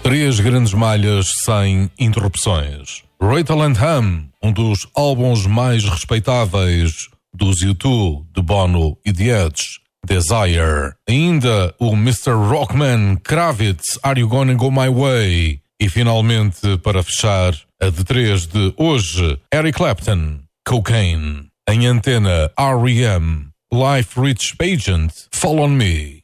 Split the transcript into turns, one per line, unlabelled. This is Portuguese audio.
Três grandes malhas sem interrupções. Rattle and Hum, um dos álbuns mais respeitáveis dos U2, de Bono e The Edge. Desire. Ainda o Mr. Rockman, Kravitz, Are You Gonna Go My Way? E finalmente, para fechar, a de 3 de hoje, Eric Clapton, Cocaine. Em antena, R.E.M., Life Rich Pageant, Fall On Me.